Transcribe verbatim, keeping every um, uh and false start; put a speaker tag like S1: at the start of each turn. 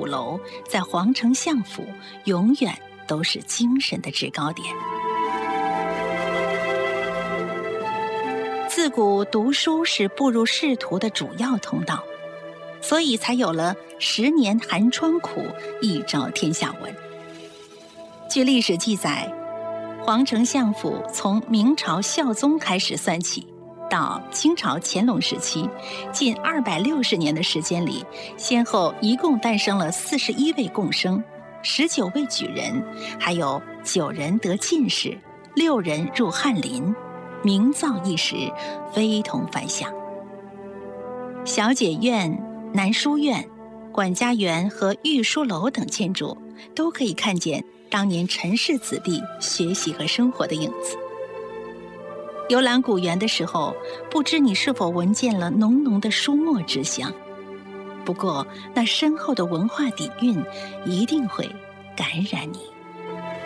S1: 楼在皇城相府永远都是精神的制高点。自古读书是步入仕途的主要通道，所以才有了十年寒窗苦，一朝天下闻。据历史记载，皇城相府从明朝孝宗开始算起，到清朝乾隆时期，近二百六十年的时间里，先后一共诞生了四十一位贡生，十九位举人，还有九人得进士，六人入翰林，名噪一时，非同凡响。小解院、南书院、管家园和御书楼等建筑，都可以看见当年陈氏子弟学习和生活的影子。游览古园的时候，不知你是否闻见了浓浓的书墨之香，不过那深厚的文化底蕴一定会感染你。